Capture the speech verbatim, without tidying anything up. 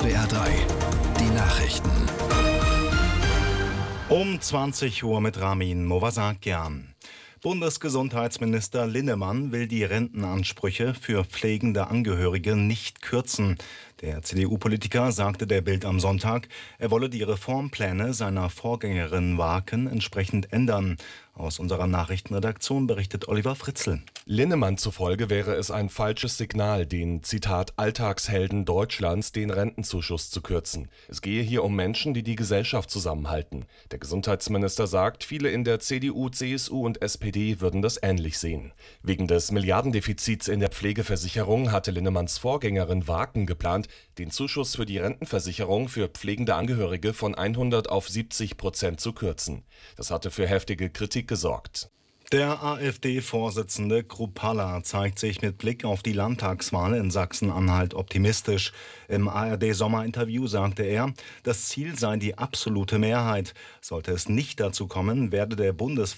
S W R drei, die Nachrichten. Um zwanzig Uhr mit Ramin Movasakian. Bundesgesundheitsminister Linnemann will die Rentenansprüche für pflegende Angehörige nicht kürzen. Der C D U-Politiker sagte der Bild am Sonntag, er wolle die Reformpläne seiner Vorgängerin Waken entsprechend ändern. Aus unserer Nachrichtenredaktion berichtet Oliver Fritzl. Linnemann zufolge wäre es ein falsches Signal, den, Zitat, Alltagshelden Deutschlands den Rentenzuschuss zu kürzen. Es gehe hier um Menschen, die die Gesellschaft zusammenhalten. Der Gesundheitsminister sagt, viele in der C D U, C S U und S P D würden das ähnlich sehen. Wegen des Milliardendefizits in der Pflegeversicherung hatte Linnemanns Vorgängerin Waken geplant, den Zuschuss für die Rentenversicherung für pflegende Angehörige von hundert auf siebzig Prozent zu kürzen. Das hatte für heftige Kritik gesorgt. Der AfD-Vorsitzende Kruppalla zeigt sich mit Blick auf die Landtagswahl in Sachsen-Anhalt optimistisch. Im A R D-Sommerinterview sagte er, das Ziel sei die absolute Mehrheit. Sollte es nicht dazu kommen, werde der Bundes